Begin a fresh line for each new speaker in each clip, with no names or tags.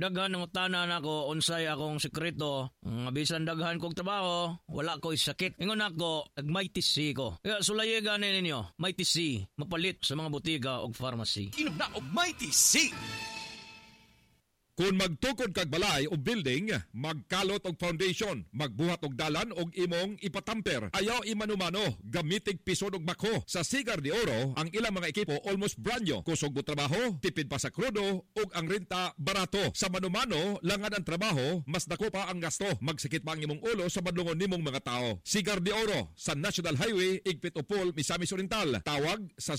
daghan ng tanan ako unsay akong sekreto. Bisan daghan kog trabaho, wala ko sakit. Ingon ako, nag-Mighty C ko. Kaya sulaye gani ninyo, Mighty C, mapalit sa mga botiga og pharmacy.
Inom na og Mighty C.
Kung magtukod kag balay o building, magkalot og foundation, magbuhat og dalan og imong ipatamper. Ayaw imanumano, gamitig pisod og bako. Sa Cigar de Oro, ang ilang mga ekipo almost brand new. Kusog mo trabaho, tipid pa sa krudo, ug ang renta barato. Sa manumano, langan ang trabaho, mas dako pa ang gasto. Magsikit pa ang imong ulo sa badlungon nimong mga tao. Cigar de Oro, sa National Highway, Igpit Upol, Misamis Oriental. Tawag sa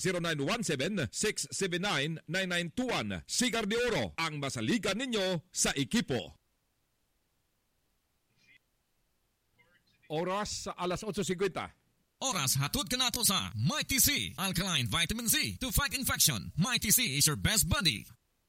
0917-679-9921. Cigar de Oro, ang masaligan ninyo sa ekipo. Oras sa alas 8:50.
Oras hatod ka nato sa Mighty C, Alkaline Vitamin C to fight infection. Mighty C is your best buddy.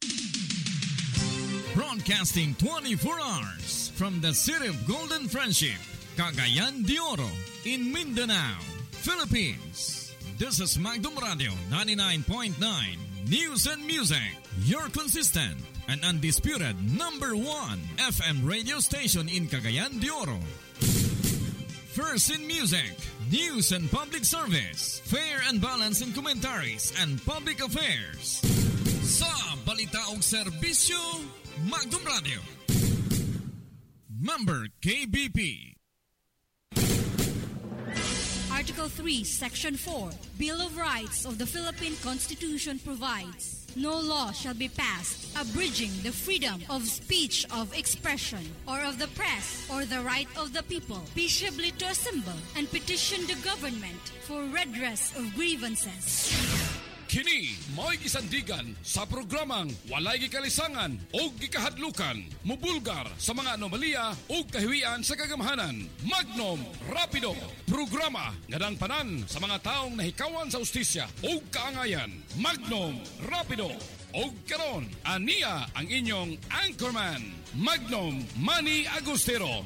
Broadcasting 24 hours from the city of Golden Friendship, Cagayan de Oro, in Mindanao, Philippines. This is Magdum Radio 99.9 News and Music, your consistent and undisputed number 1 FM radio station in Cagayan de Oro. First in music, news and public service, fair and balanced in commentaries and public affairs. Sa balita og serbisyo, Magdum Radio. Member KBP.
Article 3, Section 4, Bill of Rights of the Philippine Constitution provides, no law shall be passed abridging the freedom of speech, of expression, or of the press, or the right of the people peaceably to assemble and petition the government for redress of grievances.
Kini mo'y gisandigan sa programang walay gikalisangan o gikahadlukan, mubulgar sa mga anomalya o kahiwian sa kagamahanan. Magnum Rapido, programa nga dang tanan sa mga taong nahikawan sa ustisya o kaangayan. Magnum Rapido. O karon, aniya ang inyong anchorman, Magnum Manny Agustero.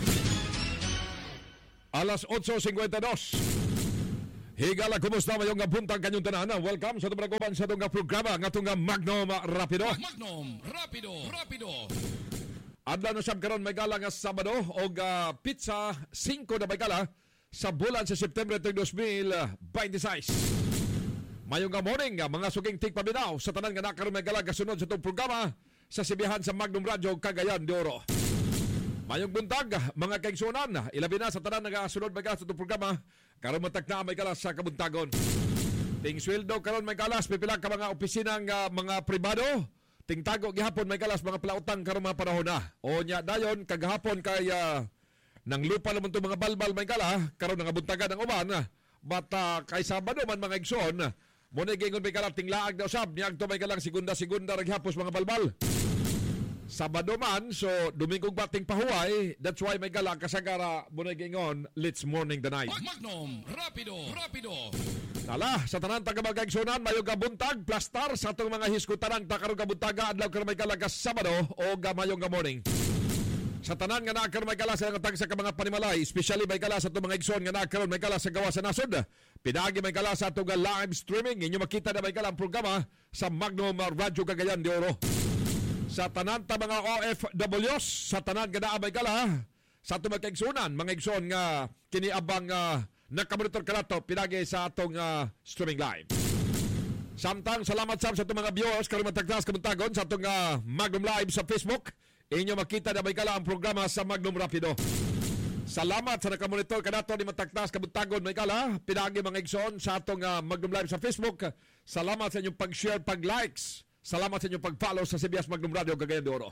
Alas 8:52. Higala, kumusta mayong buntag kanyong tanan? Welcome sa tumaragoban sa itong programa ng itong Magnum Rapido.
Magnum Rapido.
Adla na siyang karon may gala nga Sabado o pizza 5 na may gala sa bulan sa September 2026. Mayong morning, mga suging tigpaminaw sa tanan nga nakaroon may gala kasunod sa itong programa sa sibihan sa Magnum Radio Cagayan de Oro. Mayong buntag, mga kaigsunan, ilabi na sa tanan nga sunod may gala sa itong programa karon matag na may galas sa kabuntagon. Ting sweldo karon may galas, pipila ka mga opisina nga mga pribado. Ting tago gihapon may galas mga plautang karon mga panahon na. O nya dayon kagahapon kay nang lupa naman to mga balbal may gala karon nga buntagan ang uban. Bata kay Sabado man mga igsoon. Mo na gingon may galas ting laag daw sab niya to may galang segunda raghapos mga balbal. Sabado man, so Domingog bating pahuway. That's why may gala kasagara muna gingon, let's morning the night.
Magnum Rapido.
Tala, sa tanan taga-magagsunan, mayong gabuntag, plastar sa itong mga hiskutaran, takarong gabuntaga, adlaw ka may gala Sabado o gamayong morning. Sa tanan nga nakaroon may gala sa tag sa mga panimalay, especially may gala sa itong mga igsoon nga nakaroon may gala sa gawa sa nasod. Pinagi may gala sa itong live streaming. Inyo makita na may gala ang programa sa Magnum Radio Cagayan de Oro. Sa tanan ta mga OFWs, sa tanan nga naabay gala, sa itong mga kaigsunan, mga igsoon nga kiniabang nakamonitor ka na to, pinagi sa atong streaming live. Samtang salamat sa itong mga viewers, karoon matagtas kamuntagon sa itong Magnum Live sa Facebook. Inyo makita na may gala ang programa sa Magnum Rapido. Salamat sa nakamonitor ka na to, ni matagtas kamuntagon may gala, pinagi mga igsoon sa itong Magnum Live sa Facebook. Salamat sa inyong pag-share, pag-likes. Salamat sa inyong pag-follow sa CBS Magnum Radio Cagayan de Oro.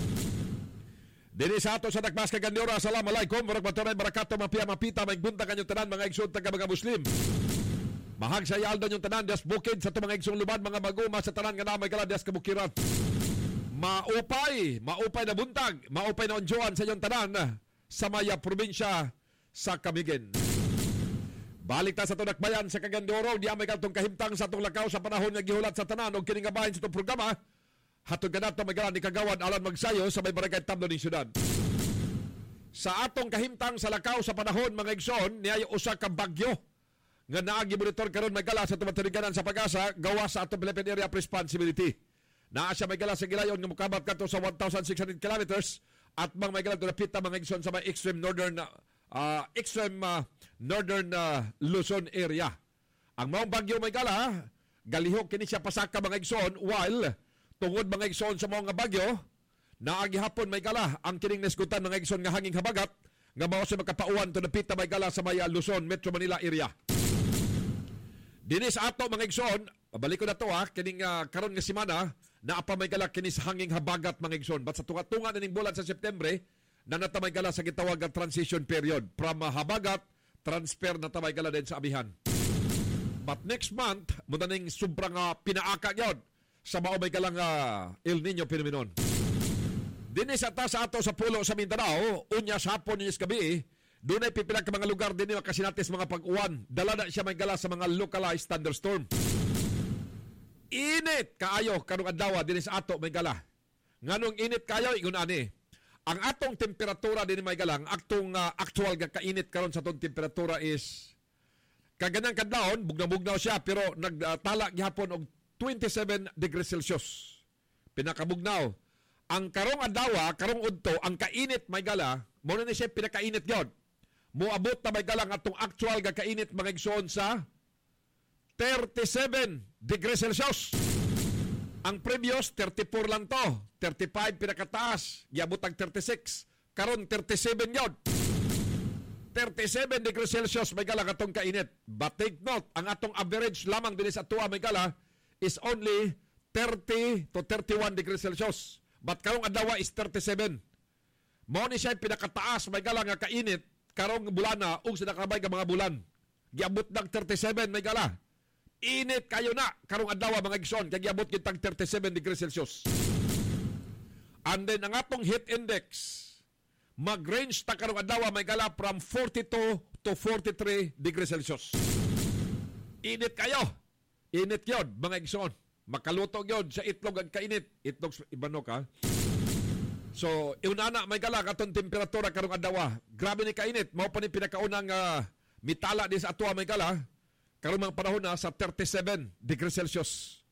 Dini sa ato sa Dakmas Cagayan de Oro. Assalamualaikum. Warahmatullahi wabarakatuh. Mapita magbunta kanyong tanan mga igsoon taga mga Muslim. Mahag sa yalda yung tanan des bukid sa mga igsoon luban mga maguma sa tanan nga namay kala des kabukiran. Maupay na buntag, maupay na onjoan sa inyong tanan sa maya probinsya sa Camiguin. Balik ta sa itong nakbayan sa Cagayan de Oro, di amay katong kahimtang sa itong lakaw sa panahon nga gihulat sa tanan o kiningabahin sa itong programa. Hatod ka nato may galan ni Kagawad alan magsayo sa may barangay Tablo ng syudad. Sa atong kahimtang sa lakaw sa panahon mga igsoon, niya usa ka bagyo nga naagi monitor karon may gala sa tumaturiganan sa Pag-asa gawa sa atong Philippine Area of Responsibility. Naa siya may gala sa gilayon nga mukabat kadto sa 1,600 kilometers at may gala to napita mga igsoon sa may extreme northern Luzon area. Ang maong bagyo may gala, galihok kini siya pasaka mga igsoon while tungod mga igsoon sa mga bagyo naagihapon may gala ang kining nasgutan mga igsoon nga hanging habagat nga mao sa makapauwan to napita may gala sa may Luzon, Metro Manila area. Dinis ato mga igsoon, balik ko na to kining karon nga semana na apa may gala kini sa hanging habagat mga igsoon. But sa tunga-tunga ning bulan sa Septembre, na natamay gala sa gitawag nga transition period. From habagat, transfer na tamay gala din sa abihan. But next month, muna ning sobrang pinaaka yun sa mao may galang El Nino phenomenon. Dinis ata sa ato sa pulo sa Mindanao, unya sa hapon niya gabi, doon ay pipilang ka mga lugar din yung kasinatis mga pag-uwan. Dala na siya may gala sa mga localized thunderstorm. Init kaayo karong adlaw din sa ato may gala. Nganong init kayo ingon ani. Ang atong temperatura din may galang, atong actual nga kainit karon sa atong temperatura is kaganang kadlawon, bugnaw-bugnaw siya pero nagtala gihapon og 27 degrees Celsius. Pinakabugnaw. Ang karong adlaw, karong udto, ang kainit may gala, mo na siya pinakainit gyud. Moabot na may galang atong actual nga kainit mga igsoon sa 37 degrees Celsius. Ang previous, 34 lang to. 35 pinakataas. Iabot ang 36. Karon 37 yun. 37 degrees Celsius may gala atong kainit. But take note, ang atong average lamang din sa tuwa may gala is only 30 to 31 degrees Celsius. But karong adlaw is 37. Mao ni siya pinakataas may gala nga kainit karong bulana ug sa nakabay nga mga bulan. Giabot ng 37 may gala. Init kayo na karong adlaw mga igsoon kay giabot kitang 37 degrees Celsius. And then ang atong heat index mag-range ta karong adlaw may gala from 42 to 43 degrees Celsius. Init kayo. Init yun mga igsoon. Makaluto yun sa itlog ang kainit. Itlog ibanok ha. So, iunana may gala katong temperatura karong adlaw. Grabe ni kainit. Mao pa ni pinakaunang mitala din sa ato may gala. Karong mga panahon na sa 37 degrees Celsius.